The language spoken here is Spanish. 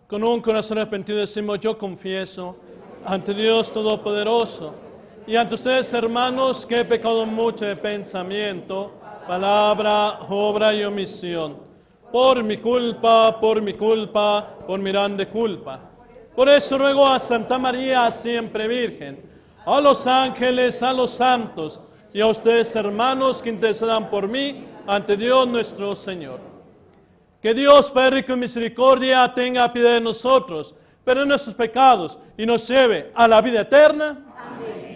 Con un corazón arrepentido decimos, yo confieso ante Dios Todopoderoso y ante ustedes, hermanos, que he pecado mucho de pensamiento, palabra, obra y omisión. Por mi culpa, por mi grande culpa. Por eso ruego a Santa María, siempre Virgen, a los ángeles, a los santos y a ustedes, hermanos, que intercedan por mí ante Dios nuestro Señor. Que Dios, Padre rico en misericordia, tenga piedad de nosotros, perdone nuestros pecados y nos lleve a la vida eterna. Amén.